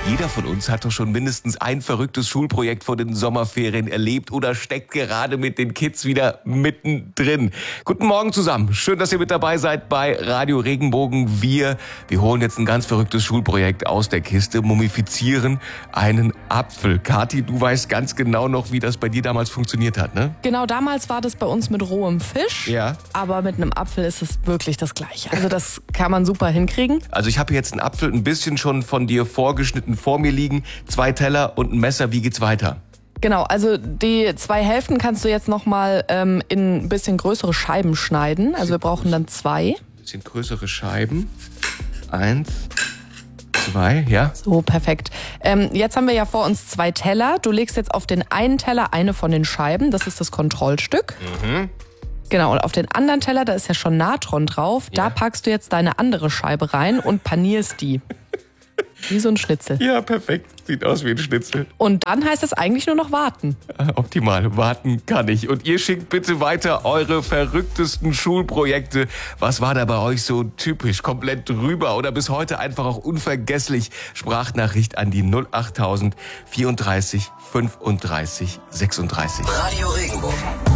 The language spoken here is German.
Jeder von uns hat doch schon mindestens ein verrücktes Schulprojekt vor den Sommerferien erlebt oder steckt gerade mit den Kids wieder mittendrin. Guten Morgen zusammen. Schön, dass ihr mit dabei seid bei Radio Regenbogen. Wir holen jetzt ein ganz verrücktes Schulprojekt aus der Kiste, mumifizieren einen Apfel. Kathi, du weißt ganz genau noch, wie das bei dir damals funktioniert hat, ne? Genau, damals war das bei uns mit rohem Fisch. Ja. Aber mit einem Apfel ist es wirklich das Gleiche. Also das kann man super hinkriegen. Also ich habe jetzt einen Apfel ein bisschen schon von dir vorgeschnitten vor mir liegen, 2 Teller und ein Messer. Wie geht's weiter? Genau, also die 2 Hälften kannst du jetzt nochmal in ein bisschen größere Scheiben schneiden. Also wir brauchen dann 2. Bisschen größere Scheiben. 1, 2, ja. So, perfekt. Jetzt haben wir ja vor uns 2 Teller. Du legst jetzt auf den einen Teller eine von den Scheiben. Das ist das Kontrollstück. Genau, und auf den anderen Teller, da ist ja schon Natron drauf. Ja. Da packst du jetzt deine andere Scheibe rein und panierst die. Wie so ein Schnitzel. Ja, perfekt. Sieht aus wie ein Schnitzel. Und dann heißt es eigentlich nur noch warten. Optimal. Warten kann ich. Und ihr schickt bitte weiter eure verrücktesten Schulprojekte. Was war da bei euch so typisch, komplett drüber oder bis heute einfach auch unvergesslich? Sprachnachricht an die 08000 34 35 36. Radio Regenbogen.